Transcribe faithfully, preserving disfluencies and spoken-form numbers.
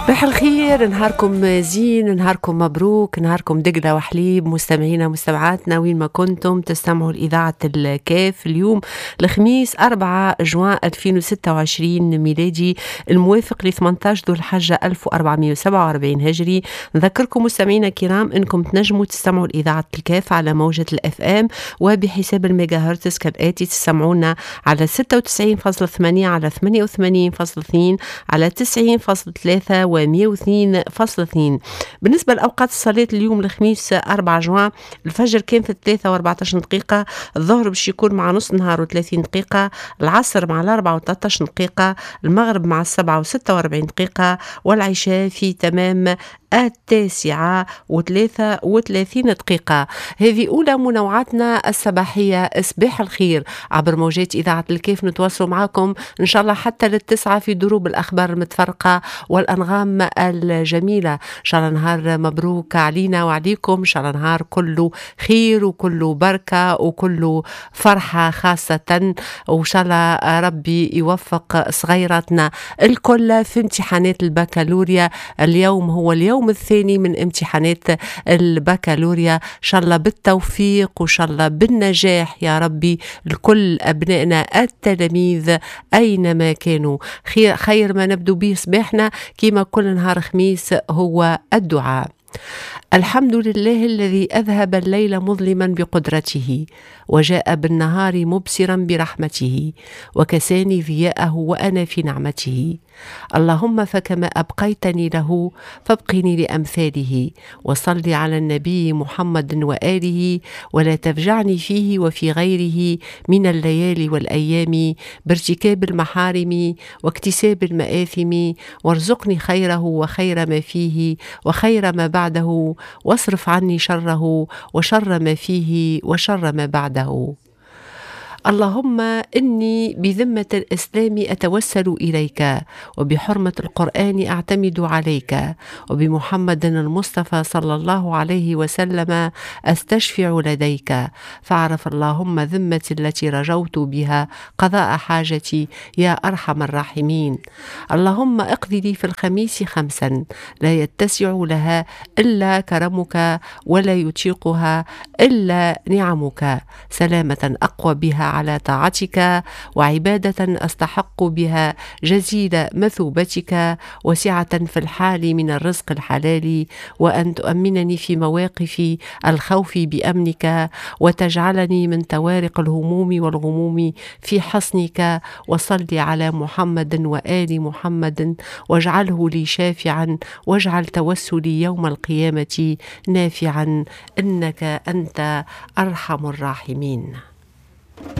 صباح الخير، نهاركم زين، نهاركم مبروك، نهاركم دقلة وحليب. مستمعينا مستمعاتنا وين ما كنتم تستمعوا لإذاعة الكاف. اليوم الخميس أربعة جوان ألفين وستة وعشرين ميلادي، الموافق ل ثمانية عشر ذو الحجة ألف وأربعمائة وسبعة وأربعين هجري. نذكركم مستمعينا الكرام انكم تنجموا تستمعوا لإذاعة الكاف على موجة الاف ام وبحساب الميجا هرتز كالآتي: تستمعونا على ستة وتسعين فاصلة ثمانية، على ثمانية وثمانين فاصلة اثنين، على تسعين فاصلة ثلاثة ومئة واثنين فاصلة اثنين. بالنسبة لأوقات الصلاة اليوم الخميس أربعة جوان، الفجر كان في الثلاثة وأربعة عشر دقيقة، الظهر باش يكون مع نص نهار وثلاثين دقيقة، العصر مع الأربعة وثلاثة عشر دقيقة، المغرب مع السبعة وستة وأربعين دقيقة، والعشاء في تمام التاسعة وثلاثة وثلاثين دقيقة. هذه أولى منوعاتنا الصباحية. صباح الخير عبر موجات إذاعة الكيف، نتواصلوا معكم إن شاء الله حتى للتسعة في دروب الأخبار المتفرقة والأنغام الجميلة. إن شاء الله نهار مبروك علينا وعليكم، إن شاء الله نهار كله خير وكله بركة وكله فرحة خاصة، وإن شاء الله ربي يوفق صغيراتنا الكل في امتحانات البكالوريا. اليوم هو اليوم الثاني من امتحانات البكالوريا، إن شاء الله بالتوفيق وإن شاء الله بالنجاح يا ربي لكل أبنائنا التلاميذ أينما كانوا. خير, خير ما نبدو به صباحنا كما كل نهار خميس هو الدعاء. الحمد لله الذي أذهب الليل مظلما بقدرته وجاء بالنهار مبصرا برحمته وكساني ضياءه وأنا في نعمته. اللهم فكما أبقيتني له فابقني لأمثاله، وصل على النبي محمد وآله، ولا تفجعني فيه وفي غيره من الليالي والأيام بارتكاب المحارم واكتساب المآثم، وارزقني خيره وخير ما فيه وخير ما بعده، واصرف عني شره وشر ما فيه وشر ما بعده. اللهم إني بذمة الإسلام أتوسل إليك، وبحرمة القرآن أعتمد عليك، وبمحمد المصطفى صلى الله عليه وسلم أستشفع لديك، فاعرف اللهم ذمتي التي رجوت بها قضاء حاجتي يا أرحم الراحمين. اللهم اقضي لي في الخميس خمسا لا يتسع لها إلا كرمك ولا يطيقها إلا نعمك، سلامة أقوى بها على طاعتك، وعبادة أستحق بها جزيل مثوبتك، وسعة في الحال من الرزق الحلال، وأن تؤمنني في مواقف الخوف بأمنك، وتجعلني من توارق الهموم والغموم في حصنك. وصل على محمد وآل محمد، واجعله لي شافعا، واجعل توسلي يوم القيامة نافعا، إنك أنت أرحم الراحمين.